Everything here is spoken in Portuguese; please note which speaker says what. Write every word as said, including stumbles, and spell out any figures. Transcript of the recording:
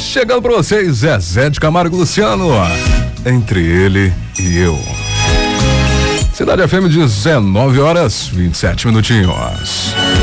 Speaker 1: Chegando pra vocês, Zezé de Camargo e Luciano, Entre Ele e Eu. Cidade F M, dezenove horas, vinte e sete minutinhos.